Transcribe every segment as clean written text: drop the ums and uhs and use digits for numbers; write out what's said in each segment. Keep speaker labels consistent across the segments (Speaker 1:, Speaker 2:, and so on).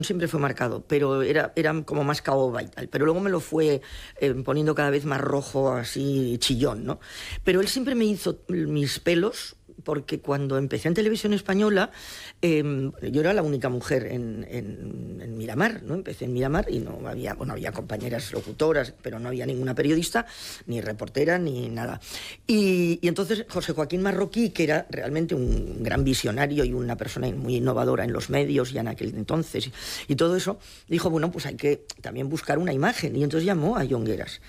Speaker 1: siempre fue marcado, pero era como más caoba y tal. Pero luego me lo fue poniendo cada vez más rojo, así chillón, ¿no? Pero él siempre me hizo mis pelos, porque cuando empecé en Televisión Española, yo era la única mujer en Miramar, ¿no? Empecé en Miramar y no había, bueno, había compañeras locutoras, pero no había ninguna periodista, ni reportera, ni nada. Y entonces José Joaquín Marroquí, que era realmente un gran visionario y una persona muy innovadora en los medios ya en aquel entonces, y todo eso, dijo, bueno, pues hay que también buscar una imagen. Y entonces llamó a Jongueras.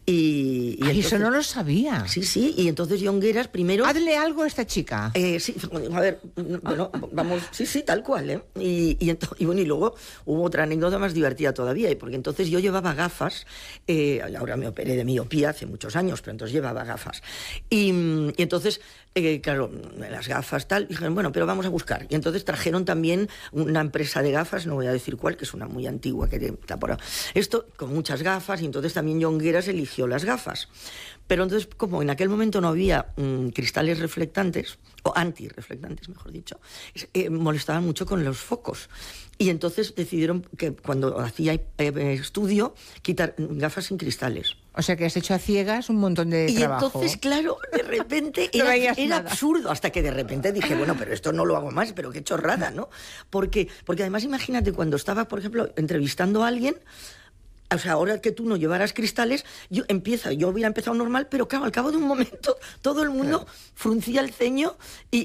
Speaker 1: Y
Speaker 2: Ay,
Speaker 1: entonces,
Speaker 2: eso no lo sabía.
Speaker 1: Sí, y entonces Jongueras primero...
Speaker 2: Hazle algo a esta chica.
Speaker 1: Sí, a ver, bueno, vamos, sí, tal cual, ¿eh? Y bueno, y luego hubo otra anécdota más divertida todavía, porque entonces yo llevaba gafas, ahora me operé de miopía hace muchos años, pero entonces llevaba gafas. Y entonces, claro, las gafas tal, dijeron, bueno, pero vamos a buscar. Y entonces trajeron también una empresa de gafas, no voy a decir cuál, que es una muy antigua, que está por ahí. Esto, con muchas gafas, y entonces también Jongueras eligió las gafas. Pero entonces, como en aquel momento no había cristales reflectantes, o antirreflectantes, mejor dicho, molestaban mucho con los focos. Y entonces decidieron que cuando hacía estudio, quitar gafas sin cristales.
Speaker 2: O sea que has hecho a ciegas un montón de trabajo.
Speaker 1: Y entonces, claro, de repente era absurdo, hasta que de repente dije, bueno, pero esto no lo hago más, pero qué chorrada, ¿no? Porque además imagínate, cuando estaba, por ejemplo, entrevistando a alguien... O sea, ahora que tú no llevaras cristales, yo hubiera empezado normal, pero claro, al cabo de un momento todo el mundo fruncía el ceño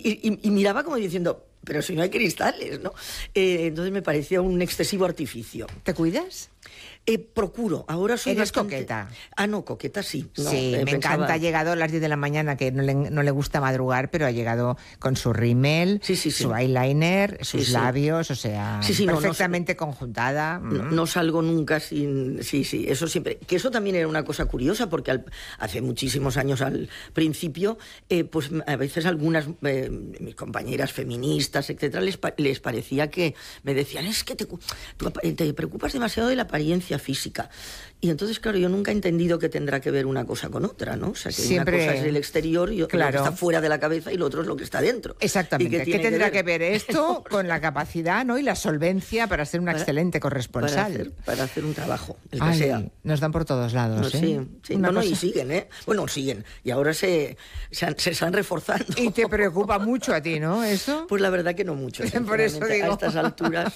Speaker 1: y miraba como diciendo, pero si no hay cristales, ¿no? Entonces me parecía un excesivo artificio.
Speaker 2: ¿Te cuidas?
Speaker 1: Procuro, ahora soy
Speaker 2: ¿Eres
Speaker 1: bastante...
Speaker 2: coqueta?
Speaker 1: Ah, no, coqueta sí. No,
Speaker 2: sí, me encanta, ha llegado a las 10 de la mañana, que no le gusta madrugar, pero ha llegado con su rímel, su eyeliner, sus labios, o sea, perfectamente conjuntada.
Speaker 1: No salgo nunca sin... Sí, eso siempre... Que eso también era una cosa curiosa, porque hace muchísimos años al principio, pues a veces algunas mis compañeras feministas, etcétera, les parecía que me decían, es que tú te preocupas demasiado de la apariencia física. Y entonces, claro, yo nunca he entendido que tendrá que ver una cosa con otra, ¿no? O sea, que siempre, una cosa es el exterior y otra lo que está fuera de la cabeza y lo otro es lo que está dentro.
Speaker 2: Exactamente. ¿Qué tendrá que ver esto con la capacidad, ¿no? Y la solvencia para ser una excelente corresponsal?
Speaker 1: Para hacer un trabajo, el que sea.
Speaker 2: Nos dan por todos lados, ¿eh?
Speaker 1: Sí. Y siguen, ¿eh? Bueno, siguen. Y ahora se están reforzando.
Speaker 2: Y te preocupa mucho a ti, ¿no? ¿Eso?
Speaker 1: Pues la verdad que no mucho.
Speaker 2: Por eso digo.
Speaker 1: A estas alturas.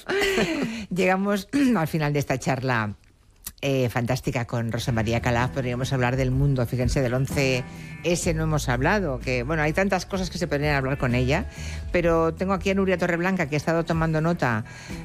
Speaker 2: Llegamos al final de esta charla fantástica con Rosa María Calaf. Podríamos hablar del mundo, fíjense, del 11S no hemos hablado, que bueno, hay tantas cosas que se podrían hablar con ella, pero tengo aquí a Nuria Torreblanca, que ha estado tomando nota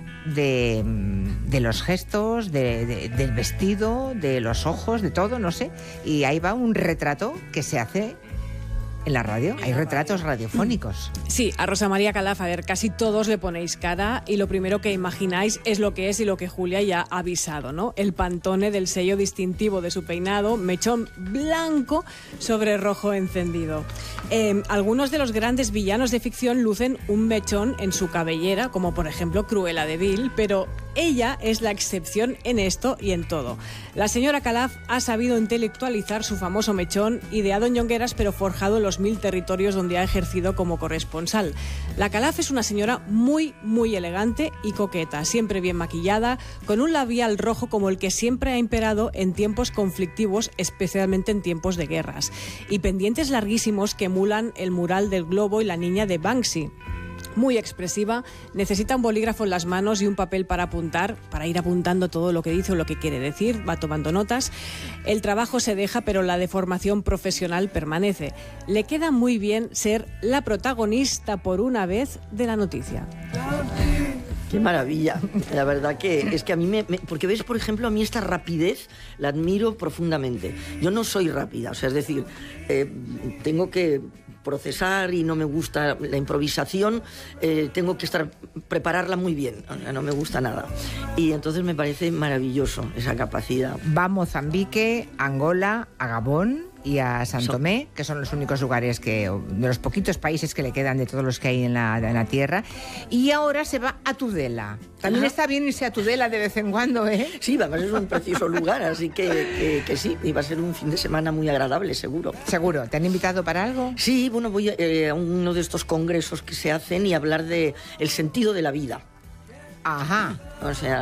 Speaker 2: de los gestos, del vestido, de los ojos, de todo, no sé, y ahí va un retrato que se hace en la radio. Hay retratos radiofónicos.
Speaker 3: Sí, a Rosa María Calaf, a ver, casi todos le ponéis cara y lo primero que imagináis es lo que es y lo que Julia ya ha avisado, ¿no? El pantone del sello distintivo de su peinado, mechón blanco sobre rojo encendido. Algunos de los grandes villanos de ficción lucen un mechón en su cabellera, como por ejemplo Cruella de Vil, pero ella es la excepción en esto y en todo. La señora Calaf ha sabido intelectualizar su famoso mechón, ideado en Jongueras, pero forjado en los 1000 territorios donde ha ejercido como corresponsal. La Calaf es una señora muy, muy elegante y coqueta, siempre bien maquillada, con un labial rojo como el que siempre ha imperado en tiempos conflictivos, especialmente en tiempos de guerras, y pendientes larguísimos que emulan el mural del globo y la niña de Banksy. Muy expresiva, necesita un bolígrafo en las manos y un papel para apuntar, para ir apuntando todo lo que dice o lo que quiere decir, va tomando notas. El trabajo se deja, pero la deformación profesional permanece. Le queda muy bien ser la protagonista por una vez de la noticia.
Speaker 1: Qué maravilla, la verdad que es que a mí porque ves, por ejemplo, a mí esta rapidez la admiro profundamente. Yo no soy rápida, o sea, es decir, tengo que procesar y no me gusta la improvisación, tengo que prepararla muy bien, no me gusta nada. Y entonces me parece maravilloso esa capacidad.
Speaker 2: Va a Mozambique, Angola, a Gabón y a San Tomé, que son los únicos lugares de los poquitos países que le quedan de todos los que hay en la tierra. Y ahora se va a Tudela. También está bien irse a Tudela de vez en cuando, ¿eh?
Speaker 1: Sí, además es un precioso lugar, así que sí, y va a ser un fin de semana muy agradable, seguro.
Speaker 2: ¿Seguro? ¿Te han invitado para algo?
Speaker 1: Sí, bueno, voy a uno de estos congresos que se hacen y hablar de el sentido de la vida.
Speaker 2: Ajá.
Speaker 1: O sea,